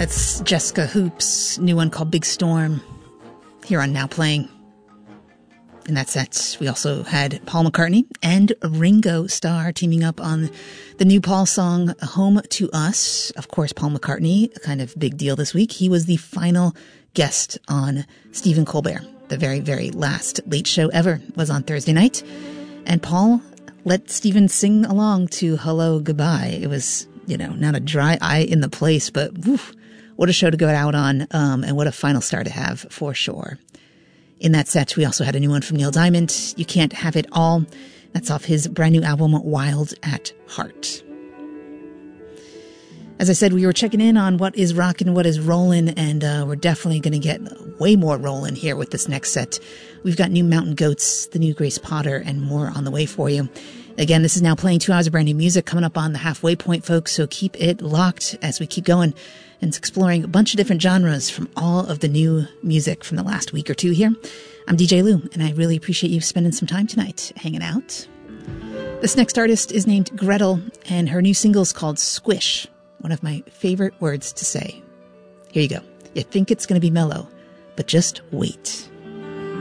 That's Jessica Hoop's new one called Big Storm here on Now Playing. In that set, we also had Paul McCartney and Ringo Starr teaming up on the new Paul song, Home to Us. Of course, Paul McCartney, a kind of big deal this week. He was the final guest on Stephen Colbert. The very, very last late show ever was on Thursday night. And Paul let Stephen sing along to Hello, Goodbye. It was, not a dry eye in the place, but woof, what a show to go out on, and what a final star to have for sure. In that set, we also had a new one from Neil Diamond, You Can't Have It All. That's off his brand new album, Wild at Heart. As I said, we were checking in on what is rockin', what is rollin', and we're definitely going to get way more rollin' here with this next set. We've got new Mountain Goats, the new Grace Potter, and more on the way for you. Again, this is Now Playing 2 hours of brand new music coming up on the halfway point, folks, so keep it locked as we keep going and exploring a bunch of different genres from all of the new music from the last week or two here. I'm DJ Lou, and I really appreciate you spending some time tonight hanging out. This next artist is named Gretel, and her new single is called Squish, one of my favorite words to say. Here you go. You think it's going to be mellow, but just wait.